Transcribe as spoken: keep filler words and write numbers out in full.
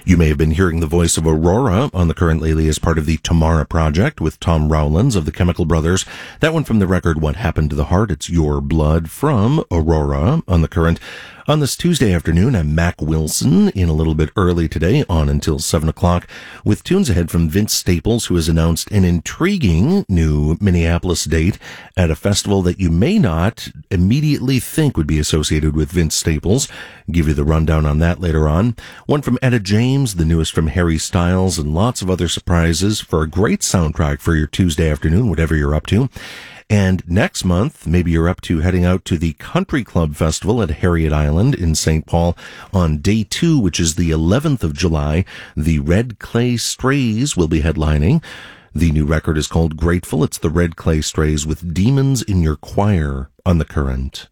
You may have been hearing the voice of Aurora on the Current lately as part of the Tamara Project with Tom Rowlands of the Chemical Brothers. That one from the record What Happened to the Heart. It's Your Blood from Aurora on the Current. On this Tuesday afternoon, I'm Mac Wilson in a little bit early today on until seven o'clock with tunes ahead from Vince Staples, who has announced an intriguing new Minneapolis date at a festival that you may not immediately think would be associated with Vince Staples. I'll give you the rundown on that later on. One from Etta James, the newest from Harry Styles, and lots of other surprises for a great soundtrack for your Tuesday afternoon, whatever you're up to. And next month, maybe you're up to heading out to the Country Club Festival at Harriet Island in Saint Paul on day two, which is the eleventh of July. The Red Clay Strays will be headlining. The new record is called Grateful. It's the Red Clay Strays with Demons in Your Choir on the Current.